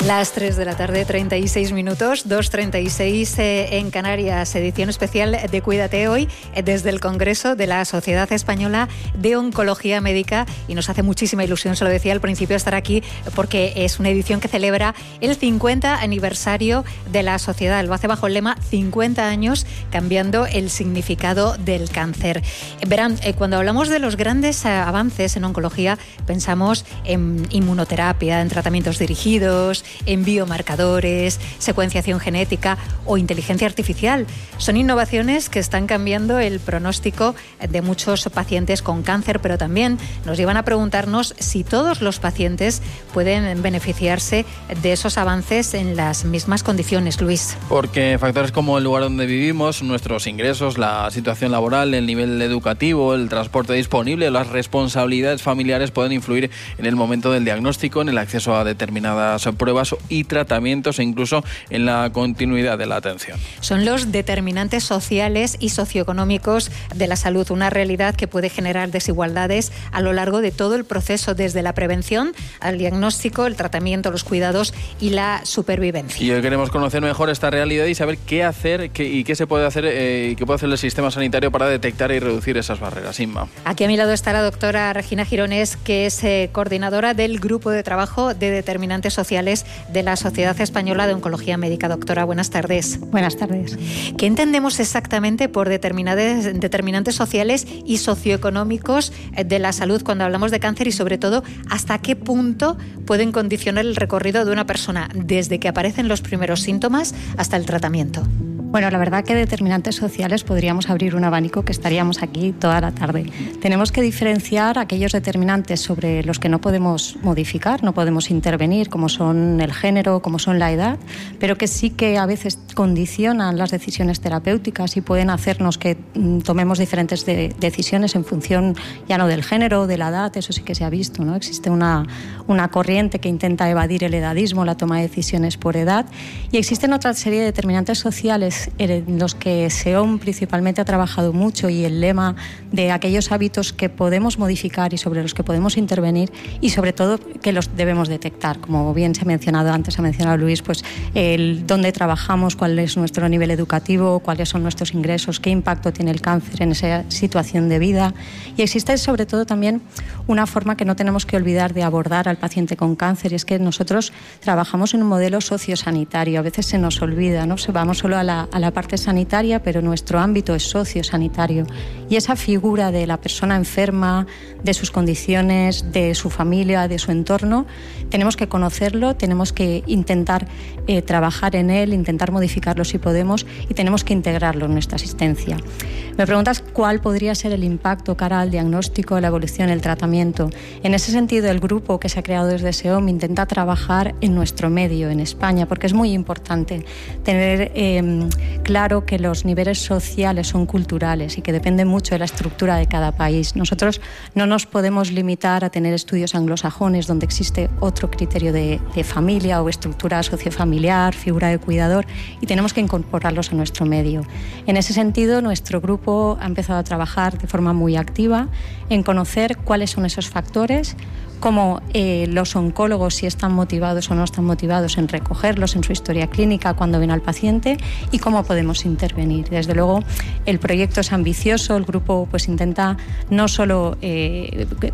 Las 3 de la tarde, 36 minutos, 2:36 en Canarias, edición especial de Cuídate Hoy desde el Congreso de la Sociedad Española de Oncología Médica, y nos hace muchísima ilusión, se lo decía al principio, estar aquí porque es una edición que celebra el 50 aniversario de la sociedad. Lo hace bajo el lema 50 años cambiando el significado del cáncer. Verán, cuando hablamos de los grandes avances en oncología, pensamos en inmunoterapia, en tratamientos dirigidos, en biomarcadores, secuenciación genética o inteligencia artificial. Son innovaciones que están cambiando el pronóstico de muchos pacientes con cáncer, pero también nos llevan a preguntarnos si todos los pacientes pueden beneficiarse de esos avances en las mismas condiciones, Luis. Porque factores como el lugar donde vivimos, nuestros ingresos, la situación laboral, el nivel educativo, el transporte disponible, las responsabilidades familiares pueden influir en el momento del diagnóstico, en el acceso a determinadas pruebas y tratamientos e incluso en la continuidad de la atención. Son los determinantes sociales y socioeconómicos de la salud, una realidad que puede generar desigualdades a lo largo de todo el proceso, desde la prevención al diagnóstico, el tratamiento, los cuidados y la supervivencia. Y hoy queremos conocer mejor esta realidad y saber qué hacer y qué se puede hacer y qué puede hacer el sistema sanitario para detectar y reducir esas barreras. Inma. Aquí a mi lado está la doctora Regina Gironès, que es coordinadora del Grupo de Trabajo de Determinantes Sociales de la Sociedad Española de Oncología Médica. Doctora, buenas tardes. Buenas tardes. ¿Qué entendemos exactamente por determinantes sociales y socioeconómicos de la salud cuando hablamos de cáncer, y sobre todo hasta qué punto pueden condicionar el recorrido de una persona desde que aparecen los primeros síntomas hasta el tratamiento? Bueno, la verdad que determinantes sociales podríamos abrir un abanico que estaríamos aquí toda la tarde. Tenemos que diferenciar aquellos determinantes sobre los que no podemos modificar, no podemos intervenir, como son el género, como son la edad, pero que sí que a veces condicionan las decisiones terapéuticas y pueden hacernos que tomemos diferentes decisiones en función ya no del género o de la edad. Eso sí que se ha visto, ¿no? Existe una corriente que intenta evadir el edadismo, la toma de decisiones por edad, y existen otra serie de determinantes sociales en los que SEOM principalmente ha trabajado mucho, y el lema de aquellos hábitos que podemos modificar y sobre los que podemos intervenir, y sobre todo que los debemos detectar. Como bien se ha mencionado antes, ha mencionado Luis, pues el dónde trabajamos, cuál es nuestro nivel educativo, cuáles son nuestros ingresos, qué impacto tiene el cáncer en esa situación de vida. Y existe sobre todo también una forma que no tenemos que olvidar de abordar al paciente con cáncer, y es que nosotros trabajamos en un modelo sociosanitario. A veces se nos olvida, ¿no? Vamos solo a la parte sanitaria, pero nuestro ámbito es sociosanitario, y esa figura de la persona enferma, de sus condiciones, de su familia, de su entorno, tenemos que conocerlo, tenemos que intentar trabajar en él, intentar modificarlo si podemos, y tenemos que integrarlo en nuestra asistencia. Me preguntas cuál podría ser el impacto cara al diagnóstico, la evolución, el tratamiento. En ese sentido, el grupo que se ha creado desde SEOM intenta trabajar en nuestro medio, en España, porque es muy importante tener claro que los niveles sociales son culturales y que depende mucho de la estructura de cada país. Nosotros no nos podemos limitar a tener estudios anglosajones donde existe otro criterio de familia o estructura sociofamiliar, figura de cuidador, y tenemos que incorporarlos a nuestro medio. En ese sentido, nuestro grupo ha empezado a trabajar de forma muy activa en conocer cuáles son esos factores, cómo los oncólogos, si están motivados o no están motivados en recogerlos en su historia clínica cuando ven al paciente, y cómo podemos intervenir. Desde luego, el proyecto es ambicioso, el grupo pues intenta no solo